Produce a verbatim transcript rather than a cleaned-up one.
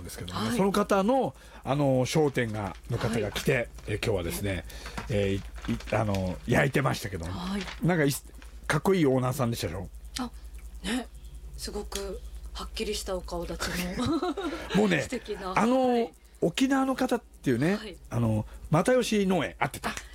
ですけども、ね、 はい、 その方のあの商店がの方が来て、はい、え今日はですね、えー、いあの焼いてましたけども、はい、なんかいかっこいいオーナーさんでしたでしょ。 あね、すごくはっきりしたお顔立ちのもうね素敵なあの、 はい、 沖縄の方っていうね、はい、あの又吉農園合ってた。